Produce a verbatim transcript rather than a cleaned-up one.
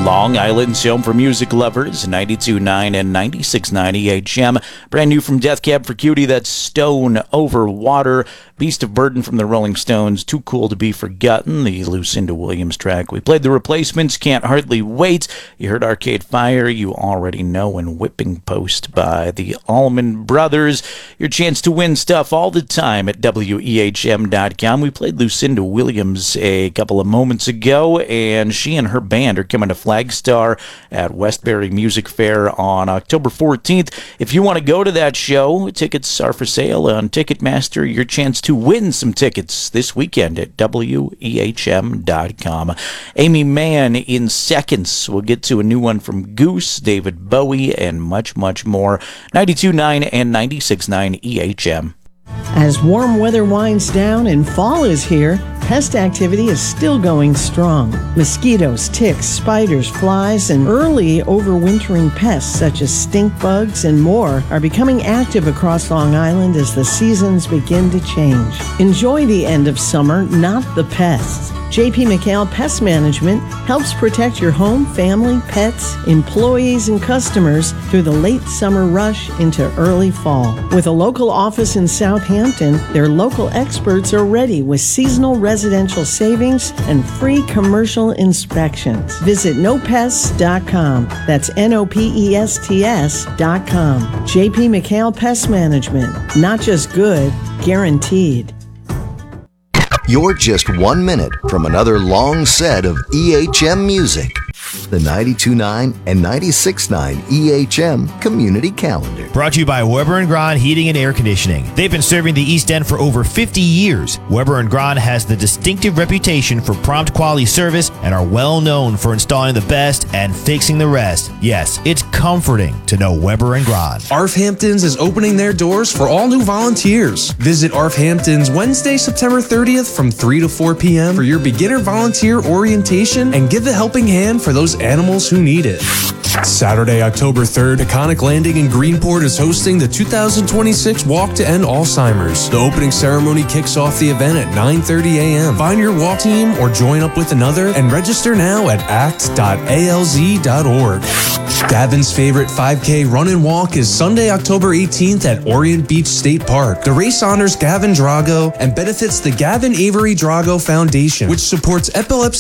Long Island's home for music lovers, ninety-two point nine and ninety-six point nine E H M. Brand new from Death Cab for Cutie, that's Stone Over Water. Beast of Burden from the Rolling Stones, Too Cool to Be Forgotten, the Lucinda Williams track. We played The Replacements, Can't Hardly Wait. You heard Arcade Fire, You Already Know, and Whipping Post by the Allman Brothers. Your chance to win stuff all the time at W E H M dot com. We played Lucinda Williams a couple of moments ago, and she and her band are coming to Flagstar at Westbury Music Fair on October fourteenth. If you want to go to that show, tickets are for sale on Ticketmaster. Your chance to win some tickets this weekend at W E H M dot com. Amy Mann in seconds. We'll get to a new one from Goose, David Bowie, and much, much more. ninety-two point nine and ninety-six point nine E H M. As warm weather winds down and fall is here, pest activity is still going strong. Mosquitoes, ticks, spiders, flies, and early overwintering pests such as stink bugs and more are becoming active across Long Island as the seasons begin to change. Enjoy the end of summer, not the pests. J P McHale Pest Management helps protect your home, family, pets, employees, and customers through the late summer rush into early fall. With a local office in Southampton, their local experts are ready with seasonal residential savings and free commercial inspections. Visit no pests dot com. That's N O P E S T S dot com. J P McHale Pest Management. Not just good, guaranteed. You're just one minute from another long set of E H M music. The ninety-two point nine and ninety-six point nine E H M Community Calendar. Brought to you by Weber and Grahn Heating and Air Conditioning. They've been serving the East End for over fifty years. Weber and Grahn has the distinctive reputation for prompt quality service and are well known for installing the best and fixing the rest. Yes, it's comforting to know Weber and Grahn. A R F Hamptons is opening their doors for all new volunteers. Visit A R F Hamptons Wednesday, September thirtieth from three to four p.m. for your beginner volunteer orientation and give a helping hand for those animals who need it. Saturday, October third, Taconic Landing in Greenport is hosting the two thousand twenty-six Walk to End Alzheimer's. The opening ceremony kicks off the event at nine thirty a.m. Find your walk team or join up with another and register now at act dot A L Z dot org. Gavin's favorite five K run and walk is Sunday, October eighteenth at Orient Beach State Park. The race honors Gavin Drago and benefits the Gavin Avery Drago Foundation, which supports epilepsy